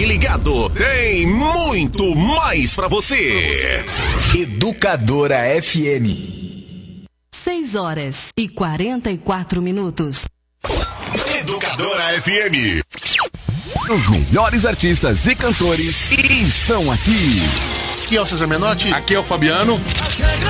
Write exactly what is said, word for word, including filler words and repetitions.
Fique ligado, tem muito mais pra você. Educadora F M. seis horas e quarenta e quatro minutos. Educadora F M. Os melhores artistas e cantores estão aqui. Aqui é o César Menotti. Aqui é o Fabiano.